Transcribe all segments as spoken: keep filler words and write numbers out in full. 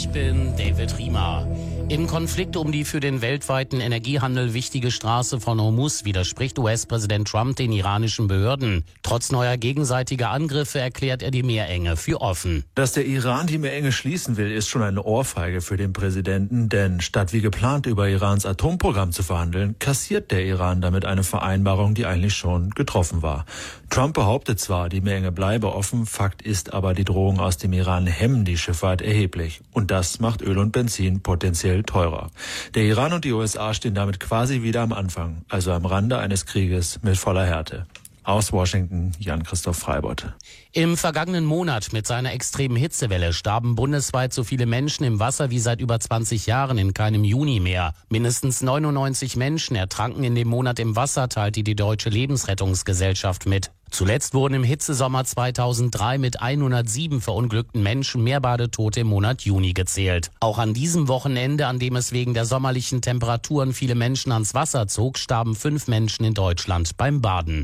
Ich bin David Riemer. Im Konflikt um die für den weltweiten Energiehandel wichtige Straße von Hormuz widerspricht U S-Präsident Trump den iranischen Behörden. Trotz neuer gegenseitiger Angriffe erklärt er die Meerenge für offen. Dass der Iran die Meerenge schließen will, ist schon eine Ohrfeige für den Präsidenten. Denn statt wie geplant über Irans Atomprogramm zu verhandeln, kassiert der Iran damit eine Vereinbarung, die eigentlich schon getroffen war. Trump behauptet zwar, die Meerenge bleibe offen, Fakt ist aber, die Drohungen aus dem Iran hemmen die Schifffahrt erheblich. Und das macht Öl und Benzin potenziell teurer. Der Iran und die U S A stehen damit quasi wieder am Anfang, also am Rande eines Krieges mit voller Härte. Aus Washington, Jan-Christoph Freibott. Im vergangenen Monat mit seiner extremen Hitzewelle starben bundesweit so viele Menschen im Wasser wie seit über zwanzig Jahren in keinem Juni mehr. Mindestens neunundneunzig Menschen ertranken in dem Monat im Wasser, teilte die Deutsche Lebensrettungsgesellschaft mit. Zuletzt wurden im Hitzesommer zweitausenddrei mit hundertsieben verunglückten Menschen mehr Badetote im Monat Juni gezählt. Auch an diesem Wochenende, an dem es wegen der sommerlichen Temperaturen viele Menschen ans Wasser zog, starben fünf Menschen in Deutschland beim Baden.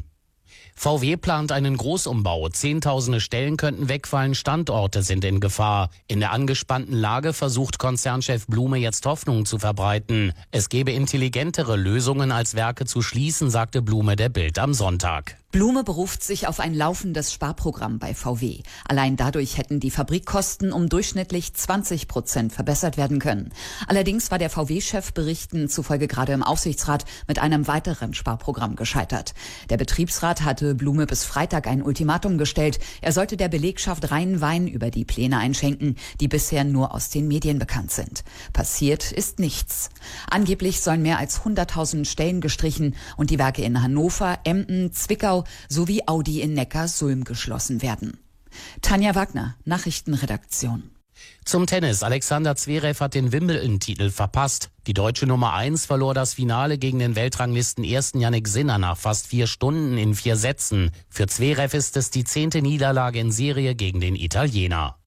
V W plant einen Großumbau. Zehntausende Stellen könnten wegfallen, Standorte sind in Gefahr. In der angespannten Lage versucht Konzernchef Blume jetzt Hoffnung zu verbreiten. Es gebe intelligentere Lösungen, als Werke zu schließen, sagte Blume der Bild am Sonntag. Blume beruft sich auf ein laufendes Sparprogramm bei V W. Allein dadurch hätten die Fabrikkosten um durchschnittlich zwanzig Prozent verbessert werden können. Allerdings war der V W-Chef Berichten zufolge gerade im Aufsichtsrat mit einem weiteren Sparprogramm gescheitert. Der Betriebsrat hatte Blume bis Freitag ein Ultimatum gestellt. Er sollte der Belegschaft reinen Wein über die Pläne einschenken, die bisher nur aus den Medien bekannt sind. Passiert ist nichts. Angeblich sollen mehr als hunderttausend Stellen gestrichen und die Werke in Hannover, Emden, Zwickau sowie Audi in Neckarsulm geschlossen werden. Tanja Wagner, Nachrichtenredaktion. Zum Tennis. Alexander Zverev hat den Wimbledon-Titel verpasst. Die deutsche Nummer eins verlor das Finale gegen den Weltranglisten-Ersten Jannik Sinner nach fast vier Stunden in vier Sätzen. Für Zverev ist es die zehnte Niederlage in Serie gegen den Italiener.